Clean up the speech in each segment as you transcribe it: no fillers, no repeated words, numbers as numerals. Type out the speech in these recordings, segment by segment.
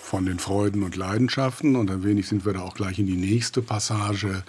von den Freuden und Leidenschaften. Und ein wenig sind wir da auch gleich in die nächste Passage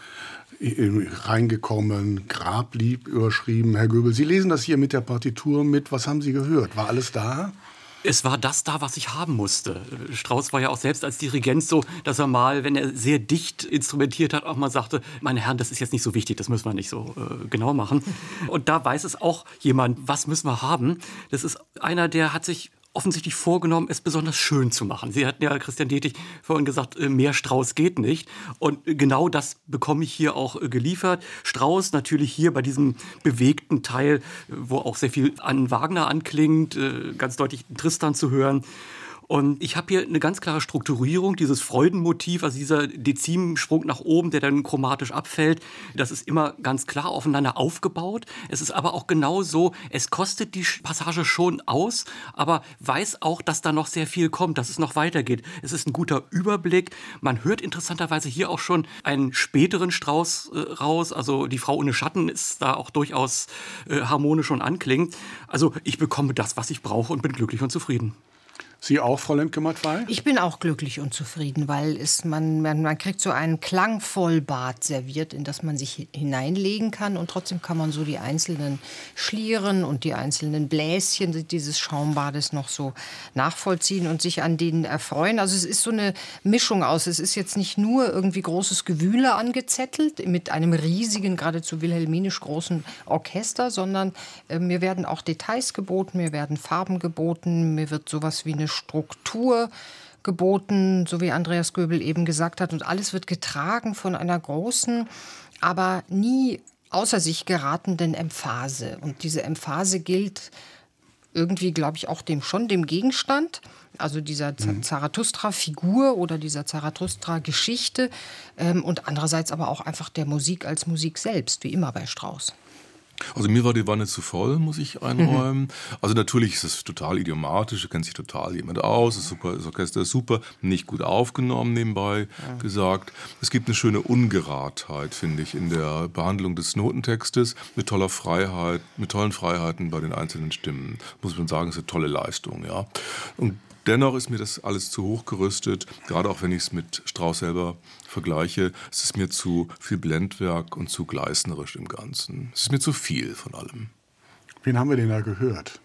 reingekommen. Grablieb überschrieben. Herr Göbel, Sie lesen das hier mit der Partitur mit. Was haben Sie gehört? War alles da? Es war das da, was ich haben musste. Strauss war ja auch selbst als Dirigent so, dass er mal, wenn er sehr dicht instrumentiert hat, auch mal sagte, meine Herren, das ist jetzt nicht so wichtig, das müssen wir nicht so genau machen. Und da weiß es auch jemand, was müssen wir haben. Das ist einer, der hat sich offensichtlich vorgenommen, es besonders schön zu machen. Sie hatten ja, Christian Detig, vorhin gesagt, mehr Strauss geht nicht. Und genau das bekomme ich hier auch geliefert. Strauss natürlich hier bei diesem bewegten Teil, wo auch sehr viel an Wagner anklingt, ganz deutlich Tristan zu hören. Und ich habe hier eine ganz klare Strukturierung, dieses Freudenmotiv, also dieser Dezimsprung nach oben, der dann chromatisch abfällt. Das ist immer ganz klar aufeinander aufgebaut. Es ist aber auch genau so, es kostet die Passage schon aus, aber weiß auch, dass da noch sehr viel kommt, dass es noch weitergeht. Es ist ein guter Überblick. Man hört interessanterweise hier auch schon einen späteren Strauss raus. Also die Frau ohne Schatten ist da auch durchaus harmonisch und anklingend. Also ich bekomme das, was ich brauche und bin glücklich und zufrieden. Sie auch, Frau Lemke-Mattwey? Ich bin auch glücklich und zufrieden, weil man kriegt so einen Klangvollbad serviert, in das man sich hineinlegen kann. Und trotzdem kann man so die einzelnen Schlieren und die einzelnen Bläschen dieses Schaumbades noch so nachvollziehen und sich an denen erfreuen. Also es ist so eine Mischung aus. Es ist jetzt nicht nur irgendwie großes Gewühle angezettelt mit einem riesigen, geradezu wilhelminisch großen Orchester, sondern mir werden auch Details geboten, mir werden Farben geboten, mir wird sowas wie eine Struktur geboten, so wie Andreas Göbel eben gesagt hat. Und alles wird getragen von einer großen, aber nie außer sich geratenden Emphase. Und diese Emphase gilt irgendwie, glaube ich, auch dem Gegenstand, also dieser Zarathustra-Figur oder dieser Zarathustra-Geschichte und andererseits aber auch einfach der Musik als Musik selbst, wie immer bei Strauss. Also mir war die Wanne zu voll, muss ich einräumen. Also natürlich ist es total idiomatisch, kennt sich total jemand aus, ist super, das Orchester ist super, nicht gut aufgenommen nebenbei gesagt. Es gibt eine schöne Ungeradheit, finde ich, in der Behandlung des Notentextes, mit toller Freiheit, mit tollen Freiheiten bei den einzelnen Stimmen. Muss man sagen, ist eine tolle Leistung, ja. Und dennoch ist mir das alles zu hoch gerüstet, gerade auch wenn ich es mit Strauss selber vergleiche. Es ist mir zu viel Blendwerk und zu gleißnerisch im Ganzen. Es ist mir zu viel von allem. Wen haben wir denn da gehört?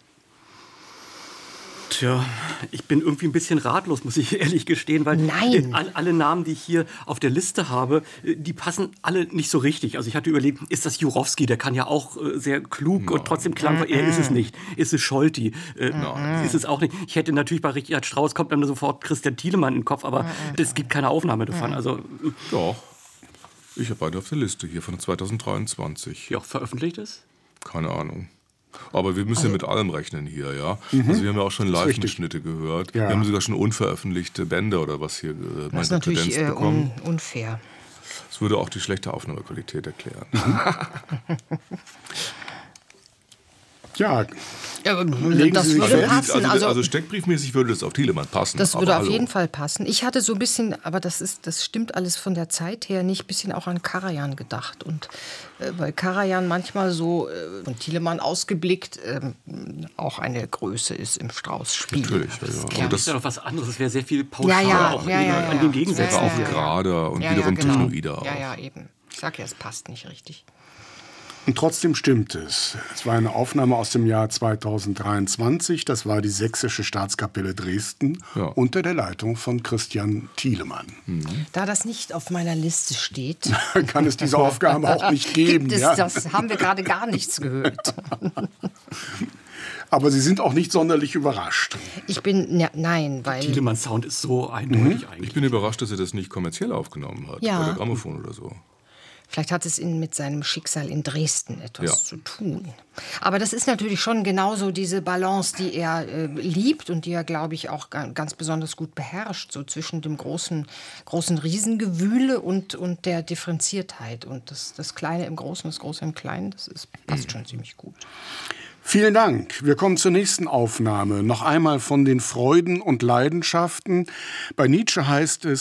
Tja, ich bin irgendwie ein bisschen ratlos, muss ich ehrlich gestehen, weil alle Namen, die ich hier auf der Liste habe, die passen alle nicht so richtig. Also ich hatte überlegt, ist das Jurowski? Der kann ja auch sehr klug und trotzdem klangvoll. Er ist es nicht. Ist es Scholti? Ist es auch nicht. Ich hätte natürlich bei Richard Strauss kommt dann sofort Christian Thielemann in den Kopf, aber es gibt keine Aufnahme davon. Also doch, ich habe beide auf der Liste hier von 2023. Die auch veröffentlicht ist? Keine Ahnung. Aber wir müssen ja mit allem rechnen hier, ja. Also wir haben ja auch schon Live-Mitschnitte gehört. Ja. Wir haben sogar schon unveröffentlichte Bänder oder was hier das ist natürlich unfair. Das würde auch die schlechte Aufnahmequalität erklären. Ja, das würde passen. Also steckbriefmäßig würde das auf Thielemann passen. Das würde auf jeden Fall passen. Ich hatte so ein bisschen, aber das stimmt alles von der Zeit her nicht, ein bisschen auch an Karajan gedacht. Und weil Karajan manchmal so von Thielemann ausgeblickt auch eine Größe ist im Strauss-Spiel. Natürlich, ja. Das ist ja noch was anderes. Es wäre sehr viel pauschaler an den Gegensätzen. Auch gerader und wiederum technoider auch. Ja, eben. Ich sag ja, es passt nicht richtig. Und trotzdem stimmt es. Es war eine Aufnahme aus dem Jahr 2023. Das war die Sächsische Staatskapelle Dresden unter der Leitung von Christian Thielemann. Da das nicht auf meiner Liste steht, kann es diese Aufgabe auch nicht geben. Das haben wir gerade gar nichts gehört. Aber Sie sind auch nicht sonderlich überrascht. Nein, weil Thielemanns Sound ist so eindeutig eigentlich. Ich bin überrascht, dass er das nicht kommerziell aufgenommen hat, bei der Grammophon oder so. Vielleicht hat es mit seinem Schicksal in Dresden etwas zu tun. Aber das ist natürlich schon genauso diese Balance, die er liebt und die er, glaube ich, auch ganz besonders gut beherrscht, so zwischen dem großen Riesengewühle und der Differenziertheit. Und das Kleine im Großen, das Große im Kleinen, passt schon ziemlich gut. Vielen Dank. Wir kommen zur nächsten Aufnahme. Noch einmal von den Freuden und Leidenschaften. Bei Nietzsche heißt es,